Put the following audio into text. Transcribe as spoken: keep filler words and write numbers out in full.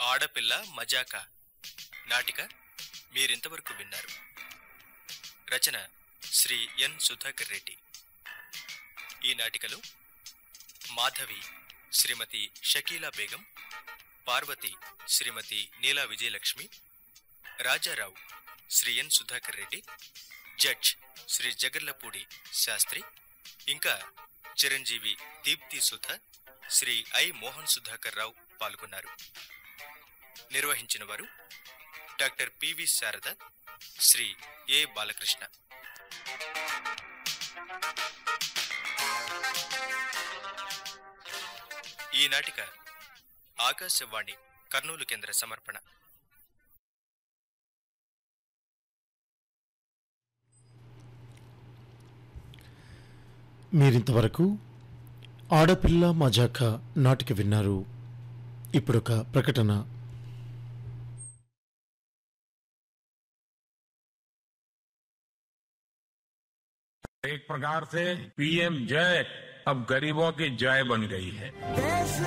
ఆడపిల్ల మజాక నాటిక మీరింతవరకు విన్నారు. రచన శ్రీ ఎన్ సుధాకర్ రెడ్డి. ఈ నాటికలో మాధవి శ్రీమతి షకీలా బేగం, పార్వతి శ్రీమతి నీలా విజయలక్ష్మి, రాజారావు శ్రీ ఎన్ సుధాకర్ రెడ్డి, జడ్జ్ శ్రీ జగర్లపూడి శాస్త్రి, ఇంకా చిరంజీవి దీప్తి సుధ, శ్రీ ఐ మోహన్ సుధాకర్ రావు పాల్గొన్నారు. నిర్వహించిన వారు డాక్టర్ పివి శారద, శ్రీ ఏ బాలకృష్ణ. ఈ నాటిక ఆకాశవాణి కర్నూలు కేంద్ర సమర్పణ. మీరింతవరకు ఆడపిల్ల మజాక నాటిక విన్నారు. ఇప్పుడొక ప్రకటన. एक प्रकार से पीएम जय अब गरीबों की जय बन गई है.